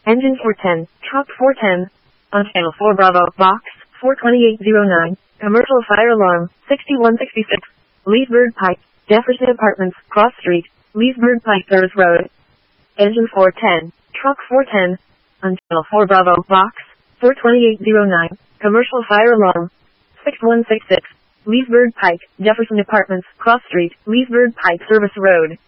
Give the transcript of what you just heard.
Engine 410, Truck 410. On Channel 4 Bravo, Box 42809. Commercial fire alarm, 6166. Leesburg Pike, Jefferson Apartments, Cross Street, Leesburg Pike, Service Road. Engine 410, Truck 410. On Channel 4 Bravo, Box 42809. Commercial fire alarm, 6166. Leesburg Pike, Jefferson Apartments, Cross Street, Leesburg Pike, Service Road.